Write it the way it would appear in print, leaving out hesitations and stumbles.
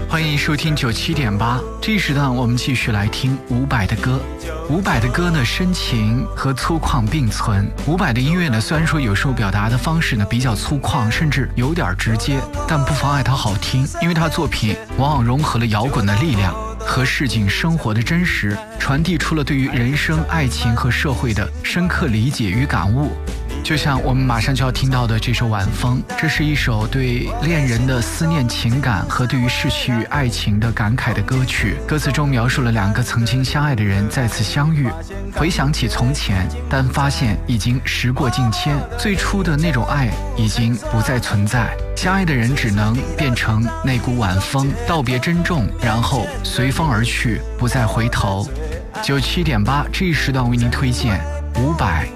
欢迎收听97.8，这一时段我们继续来听伍佰的歌。伍佰的歌呢，深情和粗犷并存。伍佰的音乐呢，虽然说有时候表达的方式呢比较粗犷，甚至有点直接，但不妨碍它好听，因为他作品往往融合了摇滚的力量和市井生活的真实，传递出了对于人生、爱情和社会的深刻理解与感悟。就像我们马上就要听到的这首《晚风》，这是一首对恋人的思念情感和对于逝去爱情的感慨的歌曲。歌词中描述了两个曾经相爱的人再次相遇，回想起从前，但发现已经时过境迁，最初的那种爱已经不再存在，相爱的人只能变成那股晚风，道别珍重，然后随风而去，不再回头。97.8这一时段为您推荐伍佰